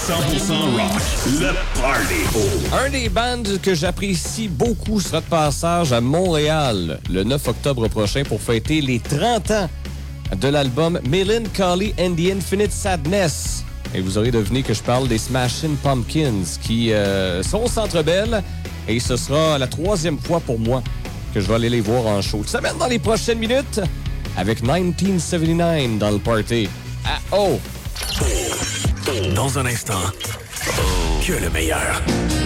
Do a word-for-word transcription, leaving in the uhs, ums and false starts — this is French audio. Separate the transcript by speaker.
Speaker 1: cent pour cent rock, le Party.
Speaker 2: Un des bands que j'apprécie beaucoup sera de passage à Montréal le neuf octobre prochain pour fêter les trente ans de l'album Melancholy and the Infinite Sadness. Et vous aurez deviné que je parle des Smashing Pumpkins qui euh, sont au Centre Bell. Et ce sera la troisième fois pour moi que je vais aller les voir en show. Ça mène dans les prochaines minutes avec dix-neuf soixante-dix-neuf dans le party. Ah oh!
Speaker 1: Dans un instant, que le meilleur.